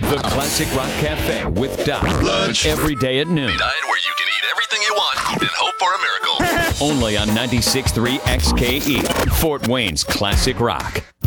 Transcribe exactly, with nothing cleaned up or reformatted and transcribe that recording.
The Classic Rock Cafe with Doc. Lunch. Every day at noon. A diet where you can eat everything you want and hope for a miracle. Only on ninety-six point three X K E, Fort Wayne's Classic Rock.